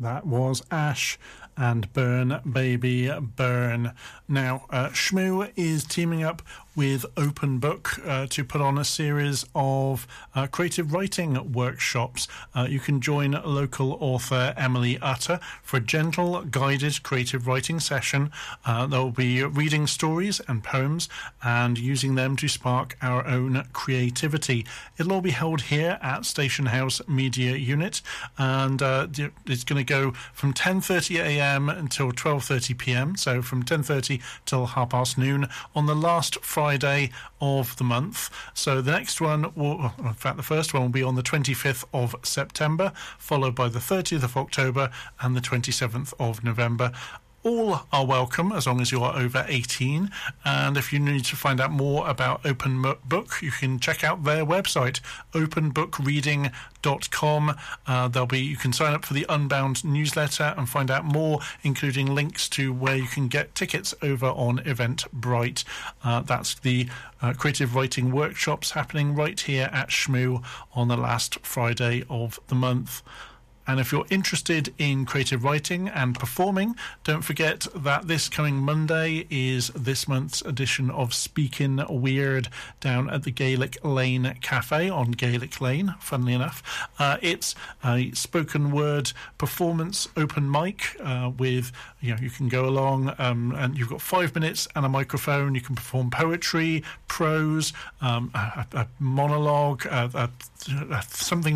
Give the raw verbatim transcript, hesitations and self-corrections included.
That was Ash and Burn Baby Burn. Now, uh, Shmoo is teaming up with Open Book uh, to put on a series of uh, creative writing workshops. Uh, you can join local author Emily Utter for a gentle, guided creative writing session. Uh, there will be reading stories and poems and using them to spark our own creativity. It'll all be held here at Station House Media Unit, and uh, it's going to go from ten thirty a m until twelve thirty p m, so from ten thirty till half past noon on the last Friday of the month. So the next one will, in fact the first one will be on the twenty-fifth of September, followed by the thirtieth of October and the twenty-seventh of November. All are welcome as long as you are over eighteen, and if you need to find out more about Open Book, you can check out their website, open book reading dot com. Uh, there'll be you can sign up for the Unbound newsletter and find out more, including links to where you can get tickets over on Eventbrite. Uh, that's the uh, creative writing workshops happening right here at Shmoo on the last Friday of the month. And if you're interested in creative writing and performing, don't forget that this coming Monday is this month's edition of Speakin' Weird down at the Gaelic Lane Cafe on Gaelic Lane, funnily enough. Uh, it's a spoken word performance open mic uh, with, you know, you can go along um, and you've got five minutes and a microphone. You can perform poetry, prose, um, a, a monologue, a, a, a, something